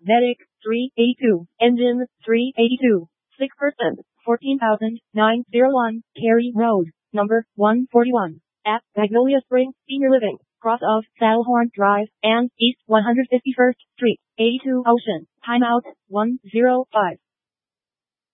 Medic 382. Engine 382. 6%. 14,901. Cary Road. Number 141. At Magnolia Springs Senior Living. Cross of Saddlehorn Drive and East 151st Street. 82 Ocean. Timeout 105.